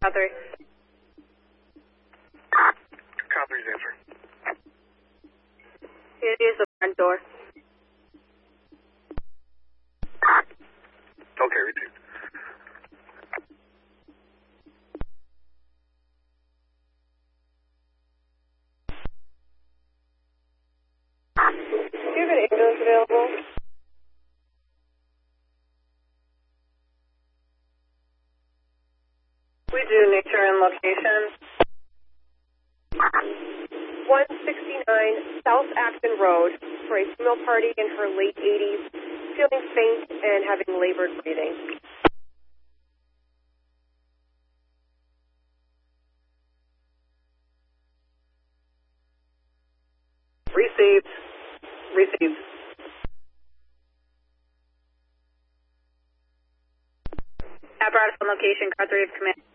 Copy. Copy's answer. It is the front door. Okay, received. Do you have an ambulance available? We do nature and location. 169 South Acton Road for a female party in her late 80s, feeling faint and having labored breathing. Received. Received. Apparatus on location, car 3 of command.